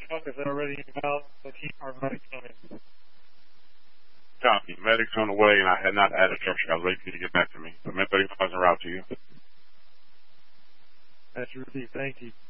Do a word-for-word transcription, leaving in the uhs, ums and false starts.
office already about the team our medics coming. Copy. Medics on the way, and I had not added structure. I was waiting for you to get back to me. But Med thirty-five is en route to you. That's your receipt. Thank you.